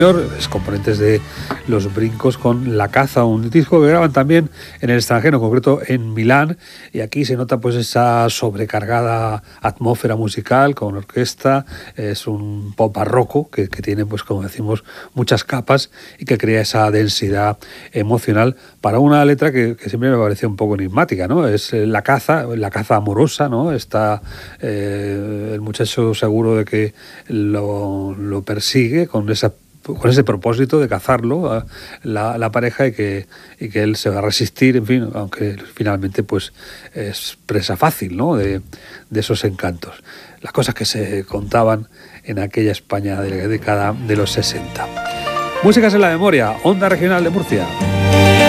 Es componentes de Los Brincos con La Caza, un disco que graban también en el extranjero, en concreto en Milán, y aquí se nota pues esa sobrecargada atmósfera musical con orquesta. Es un pop barroco que tiene, pues como decimos, muchas capas y que crea esa densidad emocional para una letra que siempre me pareció un poco enigmática, ¿no? Es la caza amorosa, ¿no? Está el muchacho seguro de que lo persigue con ese propósito de cazarlo a la pareja y que él se va a resistir, en fin, aunque finalmente pues es presa fácil, ¿no? de esos encantos. Las cosas que se contaban en aquella España de la década de los 60. Músicas en la memoria, Onda Regional de Murcia.